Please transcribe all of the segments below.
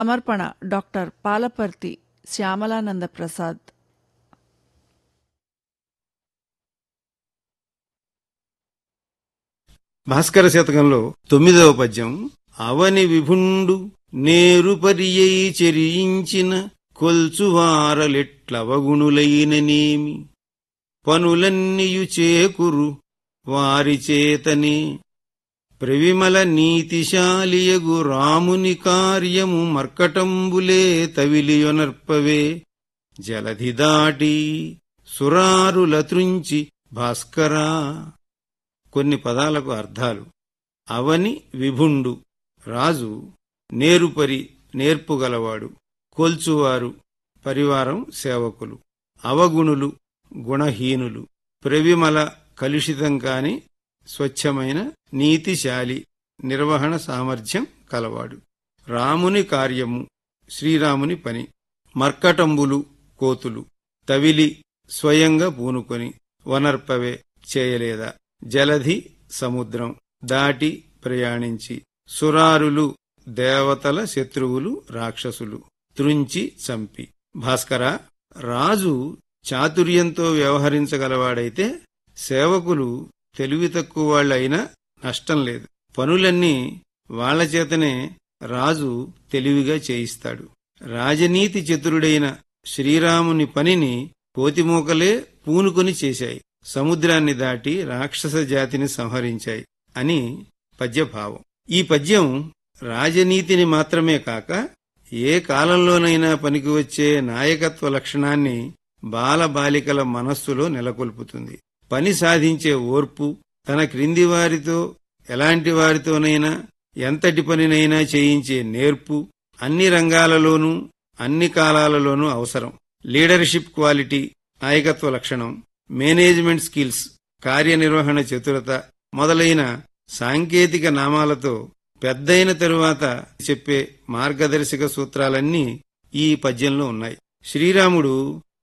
సమర్పణ డాక్టర్ పాలపర్తి శ్యామలానంద ప్రసాద్. భాస్కర శతకంలో 9వ పద్యం. అవని విభుండు నేరుపరియై చెరించిన కొల్చువారలెట్లవగుణులైననేమి పనులన్నియు చేకురు వారి చేతనే ప్రవిమల నీతిశాలియగు రాముని కార్యము మర్కటంబులే తవిలియొనర్పవే జలధి దాటి సురారులత్రుంచి భాస్కరా. కొన్ని పదాలకు అర్థాలు. అవని విభుండు రాజు, నేరుపరి నేర్పుగలవాడు, కొల్చువారు పరివారం సేవకులు, అవగుణులు గుణహీనులు, ప్రవిమల కలుషితం కాని స్వచ్ఛమైన నీతిశాలి నిర్వహణ సామర్థ్యం కలవాడు. రాముని కార్యము శ్రీరాముని పని. మర్కటంబులు కోతులు, తవిలి స్వయంగా పూనుకొని, వనర్పవే చేయలేదా, జలధి సముద్రం దాటి ప్రయాణించి, సురారులు దేవతల శత్రువులు రాక్షసులు త్రుంచి చంపి. భాస్కర, రాజు చాతుర్యంతో వ్యవహరించగలవాడైతే సేవకులు తెలివి తక్కువ వాళ్లైనా నష్టం లేదు. పనులన్నీ వాళ్లచేతనే రాజు తెలివిగా చేయిస్తాడు. రాజనీతి చతురుడైన శ్రీరాముని పనిని కోతిమూకలే పూనుకొని చేశాయి. సముద్రాన్ని దాటి రాక్షస జాతిని సంహరించాయి అని పద్యభావం. ఈ పద్యం రాజనీతిని మాత్రమే కాక ఏ కాలంలోనైనా పనికి వచ్చే నాయకత్వ లక్షణాన్ని బాలబాలికల మనస్సులో నెలకొల్పుతుంది. పని సాధించే ఓర్పు, తన క్రింది వారితో ఎలాంటి వారితోనైనా ఎంతటి పనినైనా చేయించే నేర్పు అన్ని రంగాలలోనూ అన్ని కాలాలలోనూ అవసరం. లీడర్షిప్ క్వాలిటీ నాయకత్వ లక్షణం, మేనేజ్మెంట్ స్కిల్స్ కార్యనిర్వహణ చతురత మొదలైన సాంకేతిక నామాలతో పెద్దయిన తరువాత చెప్పే మార్గదర్శక సూత్రాలన్నీ ఈ పద్యంలో ఉన్నాయి. శ్రీరాముడు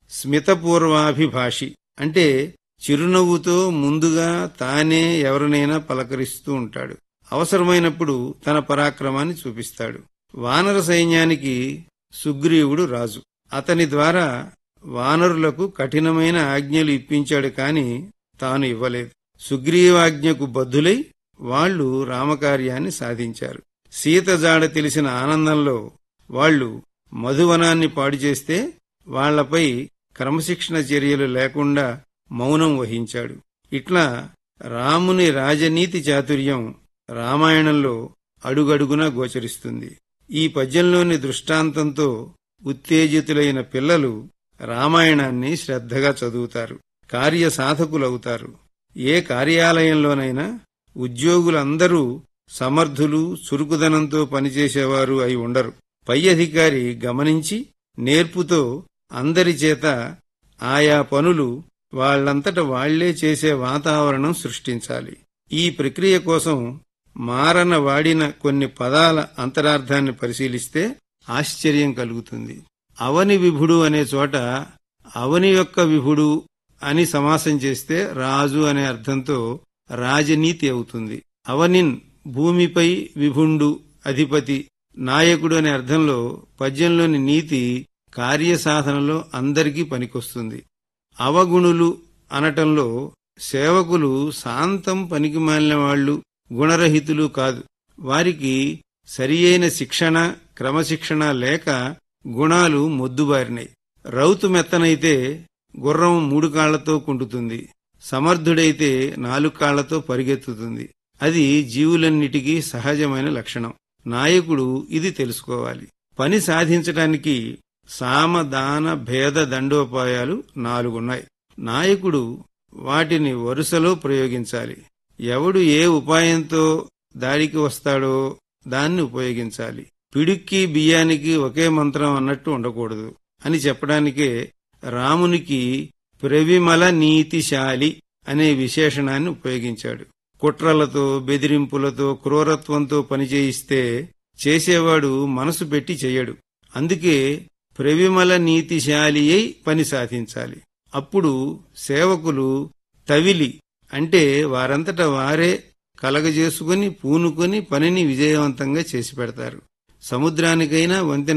స్మితపూర్వాభిభాషి, అంటే చిరునవ్వుతో ముందుగా తానే ఎవరినైనా పలకరిస్తూ ఉంటాడు. అవసరమైనప్పుడు తన పరాక్రమాన్ని చూపిస్తాడు. వానర సైన్యానికి సుగ్రీవుడు రాజు. అతని ద్వారా వానరులకు కఠినమైన ఆజ్ఞలు ఇప్పించాడు కాని తాను ఇవ్వలేదు. సుగ్రీవాజ్ఞకు బద్ధులై వాళ్లు రామకార్యాన్ని సాధించారు. సీత జాడ తెలిసిన ఆనందంలో వాళ్లు మధువనాన్ని పాడుచేస్తే వాళ్లపై క్రమశిక్షణ చర్యలు లేకుండా మౌనం వహించాడు. ఇట్లా రాముని రాజనీతి చాతుర్యం రామాయణంలో అడుగడుగునా గోచరిస్తుంది. ఈ పద్యంలోని దృష్టాంతంతో ఉత్తేజితులైన పిల్లలు రామాయణాన్ని శ్రద్ధగా చదువుతారు, కార్యసాధకులవుతారు. ఏ కార్యాలయంలోనైనా ఉద్యోగులందరూ సమర్థులు, చురుకుదనంతో పనిచేసేవారు అయి ఉండరు. పై అధికారి గమనించి నేర్పుతో అందరి చేత ఆయా పనులు వాళ్లంతట వాళ్లే చేసే వాతావరణం సృష్టించాలి. ఈ ప్రక్రియ కోసం మారన వాడిన కొన్ని పదాల అంతరార్థాన్ని పరిశీలిస్తే ఆశ్చర్యం కలుగుతుంది. అవని విభుడు అనే చోట అవని యొక్క విభుడు అని సమాసం చేస్తే రాజు అనే అర్థంతో రాజనీతి అవుతుంది. అవనిన్ భూమిపై, విభుండు అధిపతి, నాయకుడు అనే అర్థంలో పద్యంలోని నీతి కార్యసాధనలో అందరికీ పనికొస్తుంది. అవగుణులు అనటంలో సేవకులు శాంతం పనికిమాలిన వాళ్లు, గుణరహితులు కాదు. వారికి సరియైన శిక్షణ, క్రమశిక్షణ లేక గుణాలు మొద్దుబారినాయి. రౌతు మెత్తనైతే గుర్రం 3 కాళ్లతో కుంటుతుంది, సమర్థుడైతే 4 కాళ్లతో పరిగెత్తుతుంది. అది జీవులన్నిటికీ సహజమైన లక్షణం. నాయకుడు ఇది తెలుసుకోవాలి. పని సాధించటానికి సామ, దాన, భేద దండోపాయాలు 4 ఉన్నాయి. నాయకుడు వాటిని వరుసలో ప్రయోగించాలి. ఎవడు ఏ ఉపాయంతో దాడికి వస్తాడో దాన్ని ఉపయోగించాలి. పిడుక్కి బియ్యానికి ఒకే మంత్రం అన్నట్టు ఉండకూడదు అని చెప్పడానికే రామునికి ప్రవిమల నీతిశాలి అనే విశేషణాన్ని ఉపయోగించాడు. కుట్రలతో, బెదిరింపులతో, క్రూరత్వంతో పనిచేయిస్తే చేసేవాడు మనసు పెట్టి చెయ్యడు. అందుకే ప్రవిమల నీతిశాలి అయి పని సాధించాలి. అప్పుడు సేవకులు తవిలి, అంటే వారంతట వారే కలగజేసుకుని పూనుకొని పనిని విజయవంతంగా చేసి పెడతారు. సముద్రానికైనా వంతెన